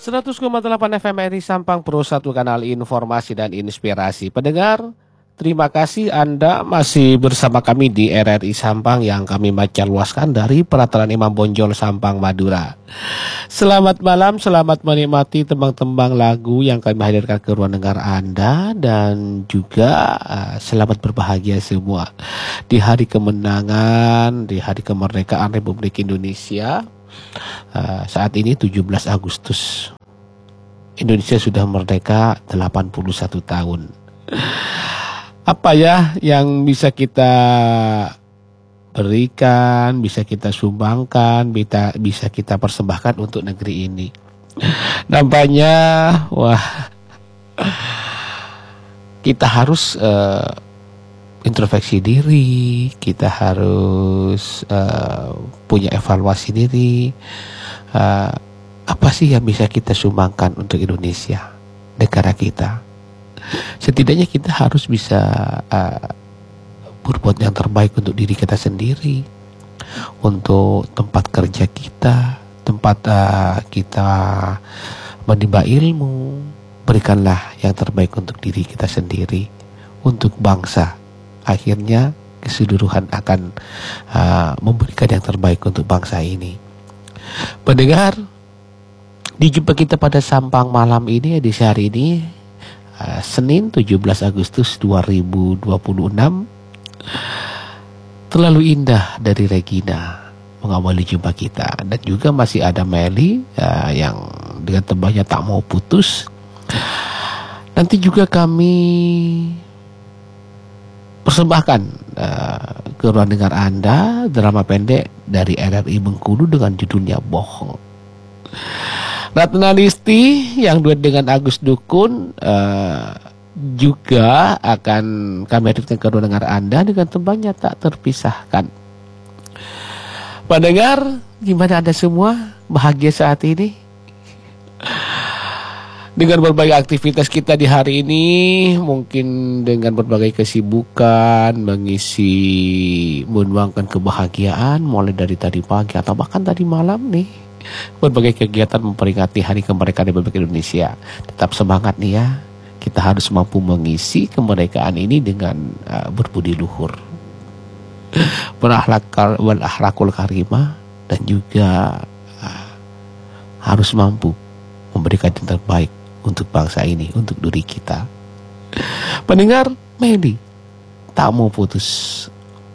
100,8 FM RRI Sampang Pro, satu kanal informasi dan inspirasi. Pendengar, terima kasih Anda masih bersama kami di RRI Sampang yang kami baca luaskan dari Peraturan Imam Bonjol Sampang, Madura. Selamat malam, selamat menikmati tembang-tembang lagu yang kami hadirkan ke ruang dengar Anda. Dan juga selamat berbahagia semua di hari kemenangan, di hari kemerdekaan Republik Indonesia. Saat ini 17 Agustus, Indonesia sudah merdeka 81 tahun. Apa ya yang bisa kita berikan, bisa kita sumbangkan, bisa kita persembahkan untuk negeri ini? Nampaknya, kita harus introspeksi diri, kita harus punya evaluasi diri. Apa sih yang bisa kita sumbangkan untuk Indonesia, negara kita? Setidaknya kita harus bisa berbuat yang terbaik untuk diri kita sendiri, untuk tempat kerja kita, tempat kita menimba ilmu. Berikanlah yang terbaik untuk diri kita sendiri, untuk bangsa. Akhirnya keseluruhan akan memberikan yang terbaik untuk bangsa ini. Pendengar, di jumpa kita pada Sampang malam ini, edisi hari ini, Senin 17 Agustus 2026. Terlalu indah dari Regina mengawali jumpa kita. Dan juga masih ada Meli yang dengan tembangnya Tak Mau Putus. Nanti juga kami persembahkan ke ruang dengar Anda drama pendek dari RRI Bengkulu dengan judulnya Bohong. Ratna Listi yang duet dengan Agus Dukun juga akan kami hadirkan ke ruang dengar Anda dengan tembangnya Tak Terpisahkan. Pendengar, gimana Anda semua? Bahagia saat ini? Dengan berbagai aktivitas kita di hari ini, mungkin dengan berbagai kesibukan, menuangkan kebahagiaan mulai dari tadi pagi atau bahkan tadi malam nih, berbagai kegiatan memperingati Hari Kemerdekaan Republik Indonesia. Tetap semangat nih ya, kita harus mampu mengisi kemerdekaan ini dengan berbudi luhur, berakhlakul karimah, dan juga harus mampu memberikan yang terbaik untuk bangsa ini, untuk diri kita. Pendengar, Meli, Tak Mau Putus